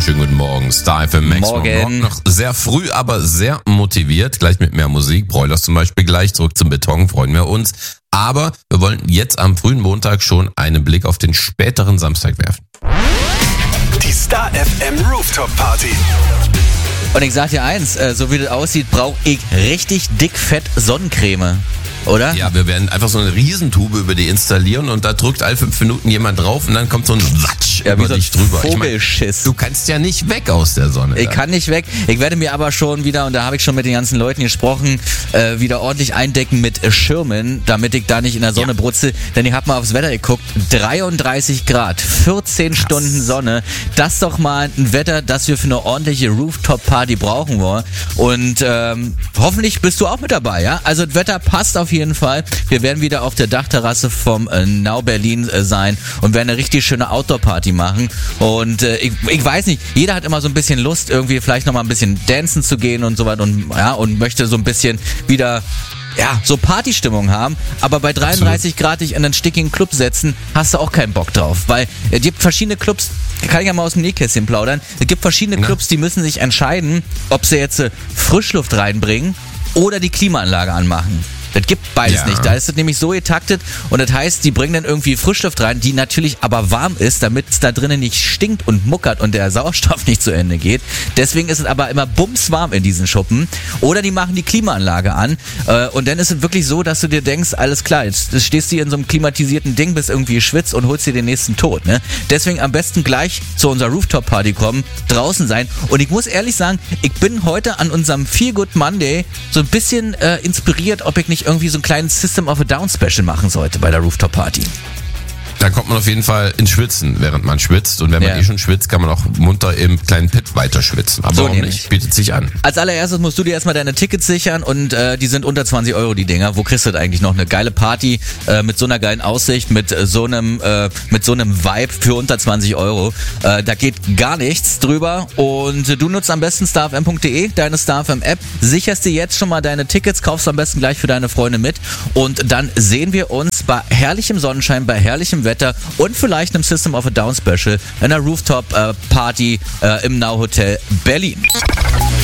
wunderschönen guten Morgen. Star FM Max Morgen. Noch sehr früh, aber sehr motiviert. Gleich mit mehr Musik. Broilers zum Beispiel gleich. Zurück zum Beton, freuen wir uns. Aber wir wollen jetzt am frühen Montag schon einen Blick auf den späteren Samstag werfen. Die Star FM Rooftop Party. Und ich sag dir eins, so wie das aussieht, brauche ich richtig dick fett Sonnencreme. Oder? Ja, wir werden einfach so eine Riesentube über die installieren und da drückt alle 5 Minuten jemand drauf und dann kommt so ein Watsch Ja, wie über so ein dich drüber. Vogelschiss. Du kannst ja nicht weg aus der Sonne. Ich kann nicht weg. Ich werde mir aber schon wieder, und da habe ich schon mit den ganzen Leuten gesprochen, wieder ordentlich eindecken mit Schirmen, damit ich da nicht in der Sonne brutzel. Denn ich habe mal aufs Wetter geguckt. 33 Grad, 14 Stunden Sonne. Das ist doch mal ein Wetter, das wir für eine ordentliche Rooftop-Party brauchen wollen. Und hoffentlich bist du auch mit dabei, ja? Also das Wetter passt auf jeden Fall. Wir werden wieder auf der Dachterrasse vom Now Berlin sein und werden eine richtig schöne Outdoor-Party machen. Und ich weiß nicht, jeder hat immer so ein bisschen Lust, irgendwie vielleicht nochmal ein bisschen dancen zu gehen und so weiter und möchte so ein bisschen wieder so Partystimmung haben, aber bei 33 Grad dich in einen stickigen Club setzen, hast du auch keinen Bock drauf, weil es gibt verschiedene Clubs, kann ich ja mal aus dem Nähkästchen plaudern, es gibt verschiedene Clubs, die müssen sich entscheiden, ob sie jetzt Frischluft reinbringen oder die Klimaanlage anmachen. Das gibt beides nicht. Da ist es nämlich so getaktet und das heißt, die bringen dann irgendwie Frischluft rein, die natürlich aber warm ist, damit es da drinnen nicht stinkt und muckert und der Sauerstoff nicht zu Ende geht. Deswegen ist es aber immer bumswarm in diesen Schuppen. Oder die machen die Klimaanlage an und dann ist es wirklich so, dass du dir denkst, alles klar, jetzt stehst du hier in so einem klimatisierten Ding, bist irgendwie geschwitzt und holst dir den nächsten Tod. Ne? Deswegen am besten gleich zu unserer Rooftop-Party kommen, draußen sein. Und ich muss ehrlich sagen, ich bin heute an unserem Feel Good Monday so ein bisschen inspiriert, ob ich nicht irgendwie so ein kleines System of a Down Special machen sollte bei der Rooftop Party. Da kommt man auf jeden Fall ins Schwitzen, während man schwitzt. Und wenn man schon schwitzt, kann man auch munter im kleinen Pit weiter schwitzen. Aber So warum nämlich. nicht? Bietet sich an. Als allererstes musst du dir erstmal deine Tickets sichern und die sind unter 20 Euro die Dinger. Wo kriegst du das eigentlich noch? Eine geile Party mit so einer geilen Aussicht, mit so einem Vibe für unter 20 Euro. Da geht gar nichts drüber und du nutzt am besten starfm.de, deine StarFM App, sicherst dir jetzt schon mal deine Tickets, kaufst am besten gleich für deine Freunde mit und dann sehen wir uns bei herrlichem Sonnenschein, bei herrlichem Wetter und vielleicht einem System of a Down Special, einer Rooftop Party im Now Hotel Berlin.